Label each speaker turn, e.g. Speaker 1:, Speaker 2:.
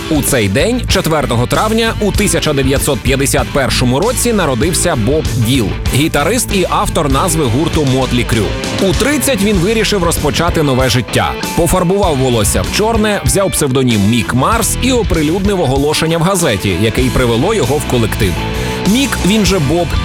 Speaker 1: У цей день, 4 травня, у 1951 році народився Боб Діл, гітарист і автор назви гурту Motley Crue. У 30 він вирішив розпочати нове життя. Пофарбував волосся в чорне, взяв псевдонім Мік Марс і оприлюднив оголошення в газеті, яке й привело його в колектив. Мік, він же Боб,